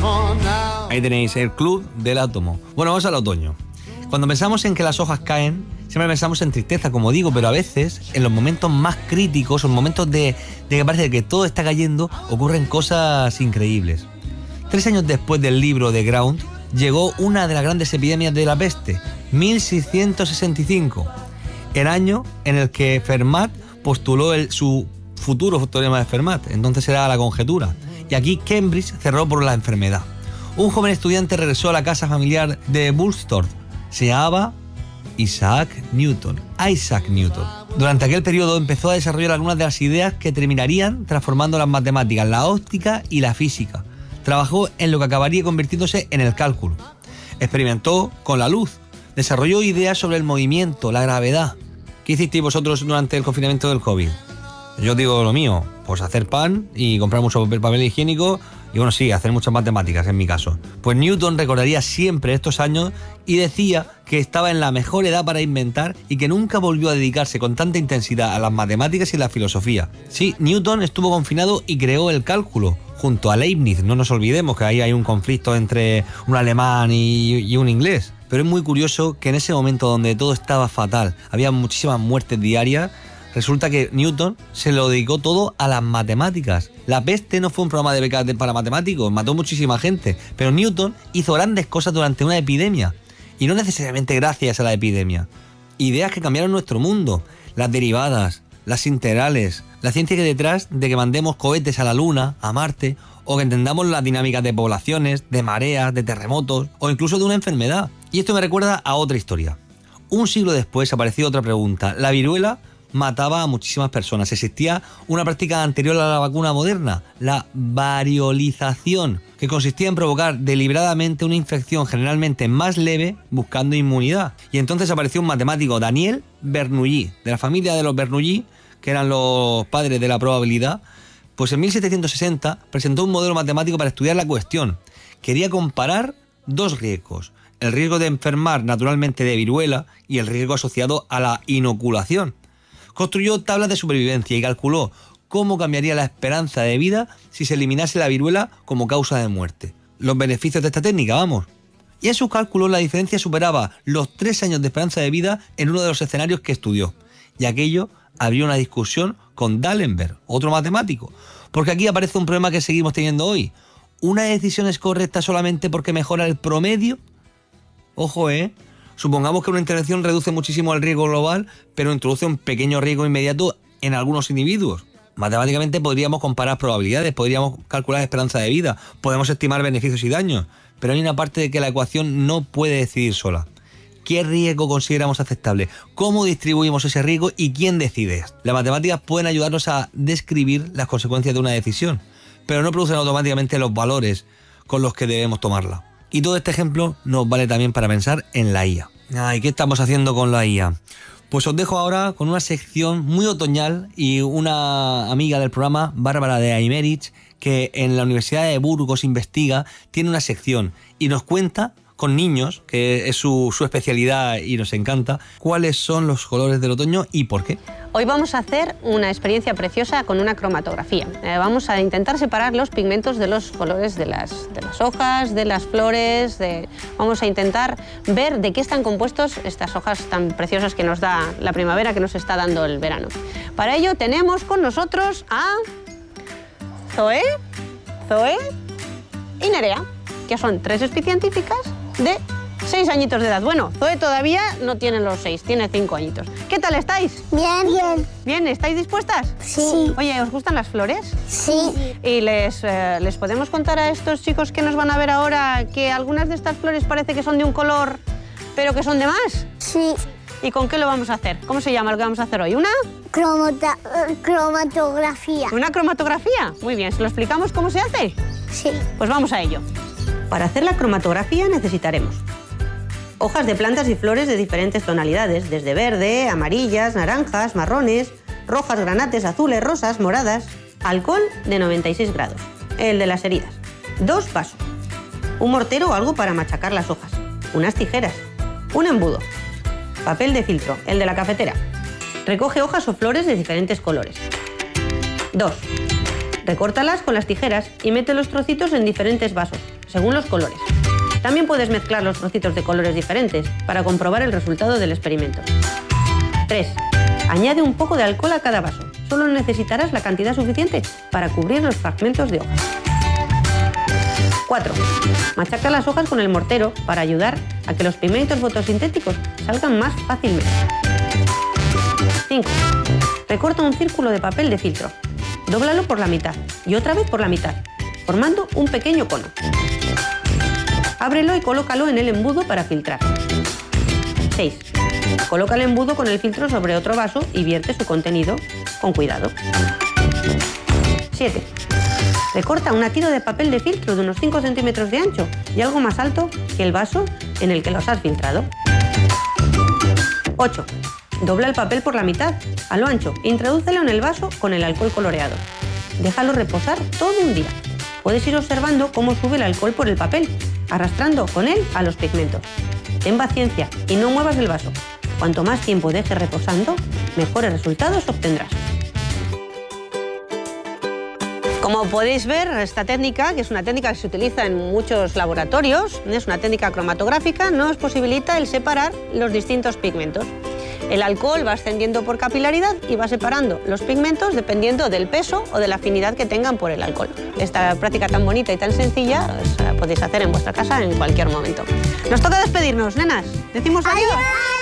Ahí tenéis el Club del Átomo. Bueno, vamos al otoño. Cuando pensamos en que las hojas caen, siempre pensamos en tristeza, como digo, pero a veces, en los momentos más críticos, en momentos de que parece que todo está cayendo, ocurren cosas increíbles. 3 años después del libro de Ground, llegó una de las grandes epidemias de la peste, 1665, el año en el que Fermat postuló su futuro teorema de Fermat, entonces era la conjetura, y aquí Cambridge cerró por la enfermedad. Un joven estudiante regresó a la casa familiar de Woolsthorpe. Se llamaba Isaac Newton. Durante aquel periodo empezó a desarrollar algunas de las ideas que terminarían transformando las matemáticas, la óptica y la física. Trabajó en lo que acabaría convirtiéndose en el cálculo. Experimentó con la luz. Desarrolló ideas sobre el movimiento, la gravedad. ¿Qué hicisteis vosotros durante el confinamiento del COVID? Yo digo lo mío, pues hacer pan y comprar mucho papel higiénico y bueno, sí, hacer muchas matemáticas en mi caso. Pues Newton recordaría siempre estos años y decía que estaba en la mejor edad para inventar y que nunca volvió a dedicarse con tanta intensidad a las matemáticas y la filosofía. Sí, Newton estuvo confinado y creó el cálculo junto a Leibniz. No nos olvidemos que ahí hay un conflicto entre un alemán y un inglés. Pero es muy curioso que en ese momento donde todo estaba fatal, había muchísimas muertes diarias, resulta que Newton se lo dedicó todo a las matemáticas. La peste no fue un programa de becas para matemáticos, mató muchísima gente, pero Newton hizo grandes cosas durante una epidemia, y no necesariamente gracias a la epidemia. Ideas que cambiaron nuestro mundo, las derivadas, las integrales, la ciencia que hay detrás de que mandemos cohetes a la Luna, a Marte, o que entendamos las dinámicas de poblaciones, de mareas, de terremotos, o incluso de una enfermedad. Y esto me recuerda a otra historia. Un siglo después apareció otra pregunta. La viruela mataba a muchísimas personas. Existía una práctica anterior a la vacuna moderna, la variolización, que consistía en provocar deliberadamente una infección generalmente más leve buscando inmunidad. Y entonces apareció un matemático, Daniel Bernoulli, de la familia de los Bernoulli, que eran los padres de la probabilidad. Pues en 1760 presentó un modelo matemático para estudiar la cuestión. Quería comparar dos riesgos: el riesgo de enfermar naturalmente de viruela y el riesgo asociado a la inoculación. Construyó tablas de supervivencia y calculó cómo cambiaría la esperanza de vida si se eliminase la viruela como causa de muerte. Los beneficios de esta técnica, vamos. Y en sus cálculos la diferencia superaba los 3 años de esperanza de vida en uno de los escenarios que estudió. Y aquello abrió una discusión con D'Alembert, otro matemático. Porque aquí aparece un problema que seguimos teniendo hoy. ¿Una decisión es correcta solamente porque mejora el promedio? Ojo, Supongamos que una intervención reduce muchísimo el riesgo global, pero introduce un pequeño riesgo inmediato en algunos individuos. Matemáticamente podríamos comparar probabilidades, podríamos calcular esperanza de vida, podemos estimar beneficios y daños, pero hay una parte de que la ecuación no puede decidir sola. ¿Qué riesgo consideramos aceptable? ¿Cómo distribuimos ese riesgo y quién decide? Las matemáticas pueden ayudarnos a describir las consecuencias de una decisión, pero no producen automáticamente los valores con los que debemos tomarla. Y todo este ejemplo nos vale también para pensar en la IA. ¿Y qué estamos haciendo con la IA? Pues os dejo ahora con una sección muy otoñal y una amiga del programa, Bárbara de Aymerich, que en la Universidad de Burgos investiga, tiene una sección y nos cuenta con niños, que es su especialidad y nos encanta, cuáles son los colores del otoño y por qué. Hoy vamos a hacer una experiencia preciosa con una cromatografía. Vamos a intentar separar los pigmentos de los colores de las hojas, de las flores. Vamos a intentar ver de qué están compuestos estas hojas tan preciosas que nos da la primavera, que nos está dando el verano. Para ello tenemos con nosotros a Zoe y Nerea, que son 3 espicientíficas de 6 añitos de edad. Bueno, Zoe todavía no tiene los 6, tiene 5 añitos. ¿Qué tal estáis? Bien. Bien, ¿estáis dispuestas? Sí. Oye, ¿os gustan las flores? Sí. ¿Y les podemos contar a estos chicos que nos van a ver ahora que algunas de estas flores parece que son de un color, pero que son de más? Sí. ¿Y con qué lo vamos a hacer? ¿Cómo se llama lo que vamos a hacer hoy? ¿Una? Cromatografía. ¿Una cromatografía? Muy bien, ¿se lo explicamos cómo se hace? Sí. Pues vamos a ello. Para hacer la cromatografía necesitaremos hojas de plantas y flores de diferentes tonalidades, desde verde, amarillas, naranjas, marrones, rojas, granates, azules, rosas, moradas, alcohol de 96 grados, el de las heridas, 2 vasos, un mortero o algo para machacar las hojas, unas tijeras, un embudo, papel de filtro, el de la cafetera. Recoge hojas o flores de diferentes colores. 2. Recórtalas con las tijeras y mete los trocitos en diferentes vasos, según los colores. También puedes mezclar los trocitos de colores diferentes para comprobar el resultado del experimento. 3. Añade un poco de alcohol a cada vaso. Solo necesitarás la cantidad suficiente para cubrir los fragmentos de hojas. 4. Machaca las hojas con el mortero para ayudar a que los pigmentos fotosintéticos salgan más fácilmente. 5. Recorta un círculo de papel de filtro. Dóblalo por la mitad y otra vez por la mitad, formando un pequeño cono. Ábrelo y colócalo en el embudo para filtrar. 6. Coloca el embudo con el filtro sobre otro vaso y vierte su contenido con cuidado. 7. Recorta una tira de papel de filtro de unos 5 centímetros de ancho y algo más alto que el vaso en el que los has filtrado. 8. Dobla el papel por la mitad, a lo ancho, e introdúcelo en el vaso con el alcohol coloreado. Déjalo reposar todo un día. Puedes ir observando cómo sube el alcohol por el papel, arrastrando con él a los pigmentos. Ten paciencia y no muevas el vaso. Cuanto más tiempo dejes reposando, mejores resultados obtendrás. Como podéis ver, esta técnica, que es una técnica que se utiliza en muchos laboratorios, es una técnica cromatográfica, nos posibilita el separar los distintos pigmentos. El alcohol va ascendiendo por capilaridad y va separando los pigmentos dependiendo del peso o de la afinidad que tengan por el alcohol. Esta práctica tan bonita y tan sencilla la podéis hacer en vuestra casa en cualquier momento. Nos toca despedirnos, nenas. Decimos adiós.